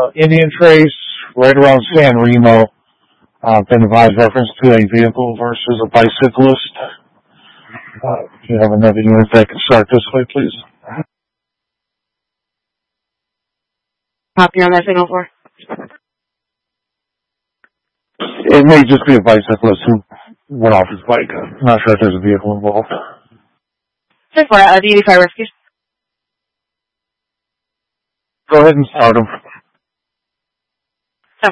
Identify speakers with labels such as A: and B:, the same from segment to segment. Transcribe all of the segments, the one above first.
A: Indian Trace, right around San Remo. Been advised reference to a vehicle versus a bicyclist. If you have another unit that can start this way, please.
B: Copy on that signal for?
A: It may just be a bicyclist who went off his bike. I'm not sure if there's a vehicle involved.
B: 10-4, the 85 rescue.
A: Go ahead and start him.
B: 10-4.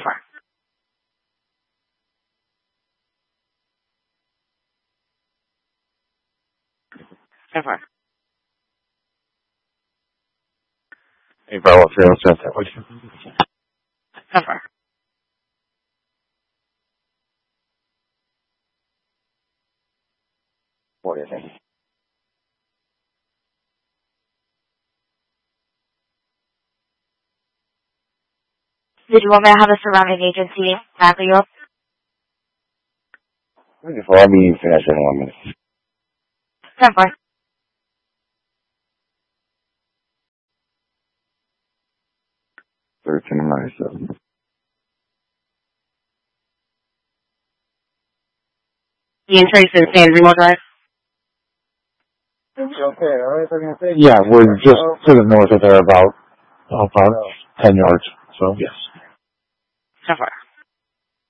A: Hey, Bravo, let's have that with you.
B: 10-4.
A: What do you think?
B: Did you want me to have a surrounding agency back you up?
A: Before our meeting finished in 1 minute.
B: 10-4. Ian Trace and San Remo Drive.
A: Okay, alright, I'm gonna say. Yeah, we're just to the north of there about 10 yards, so yes.
B: 10-4.